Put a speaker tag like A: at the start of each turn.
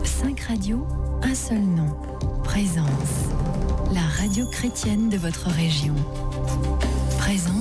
A: 5 radios, un seul nom. Présence. La radio chrétienne de votre région. Présence